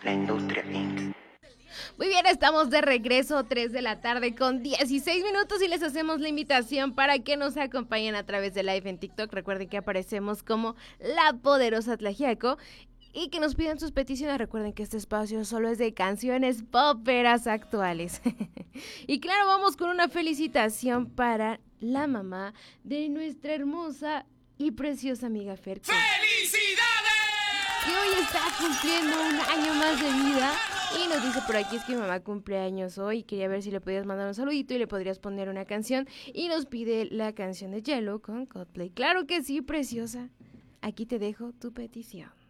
La Industria Inc. Muy bien, estamos de regreso, 3 de la tarde con 16 minutos y les hacemos la invitación para que nos acompañen a través de live en TikTok. Recuerden que aparecemos como La Poderosa Tlaxiaco y que nos pidan sus peticiones. Recuerden que este espacio solo es de canciones poperas actuales. Y claro, vamos con una felicitación para la mamá de nuestra hermosa y preciosa amiga Fer. ¡Felicidades! Que hoy está cumpliendo un año más de vida. Y nos dice por aquí, es que mi mamá cumple años hoy. Quería ver si le podías mandar un saludito y le podrías poner una canción. Y nos pide la canción de Yellow con Coldplay. Claro que sí, preciosa. Aquí te dejo tu petición.